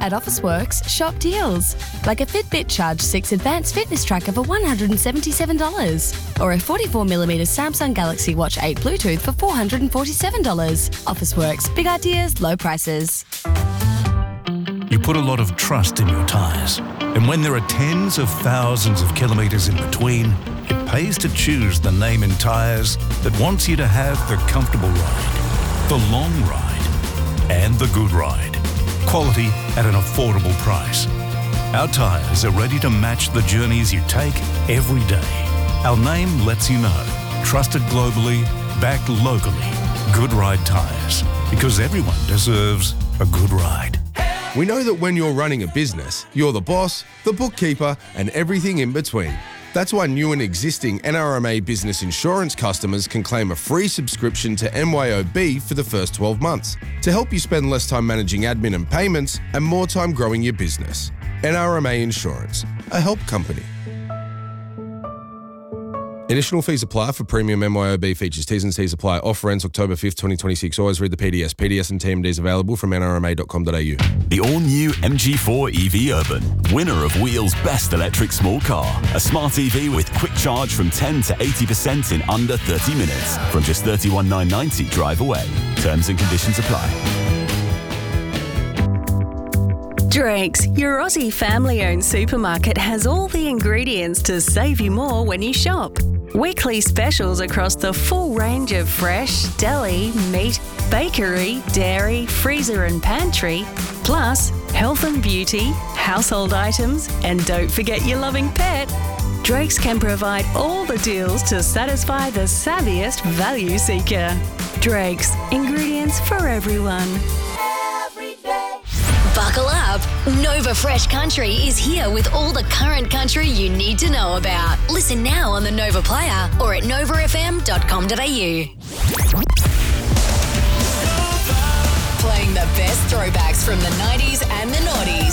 At Officeworks, shop deals. Like a Fitbit Charge 6 Advanced Fitness Tracker for $177. Or a 44mm Samsung Galaxy Watch 8 Bluetooth for $447. Officeworks, big ideas, low prices. You put a lot of trust in your tyres. And when there are tens of thousands of kilometres in between, it pays to choose the name in tyres that wants you to have the comfortable ride, the long ride, and the good ride. Quality at an affordable price. Our tyres are ready to match the journeys you take every day. Our name lets you know. Trusted globally, backed locally. Good Ride Tyres. Because everyone deserves a good ride. We know that when you're running a business, you're the boss, the bookkeeper, and everything in between. That's why new and existing NRMA Business Insurance customers can claim a free subscription to MYOB for the first 12 months to help you spend less time managing admin and payments and more time growing your business. NRMA Insurance, a help company. Additional fees apply for premium MYOB features. T's and C's apply. Offer ends October 5th, 2026. Always read the PDS. PDS and TMDs available from nrma.com.au. The all-new MG4 EV Urban, winner of Wheel's best electric small car. A smart EV with quick charge from 10 to 80% in under 30 minutes. From just $31,990 drive away. Terms and conditions apply. Drake's, your Aussie family-owned supermarket, has all the ingredients to save you more when you shop. Weekly specials across the full range of fresh, deli, meat, bakery, dairy, freezer and pantry, plus health and beauty, household items, and don't forget your loving pet. Drake's can provide all the deals to satisfy the savviest value seeker. Drake's, ingredients for everyone. Buckle up. Nova Fresh Country is here with all the current country you need to know about. Listen now on the Nova Player or at novafm.com.au. Playing the best throwbacks from the 90s and the noughties.